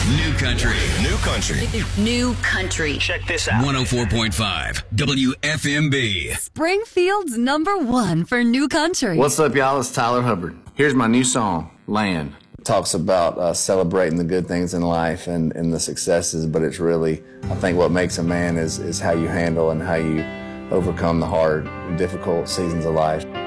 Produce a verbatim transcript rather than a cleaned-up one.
New country. New country. New country. Check this out. one oh four point five W F M B. Springfield's number one for new country. What's up, y'all? It's Tyler Hubbard. Here's my new song, Land. It talks about uh, celebrating the good things in life and, and the successes, but it's really, I think what makes a man is, is how you handle and how you overcome the hard, difficult seasons of life.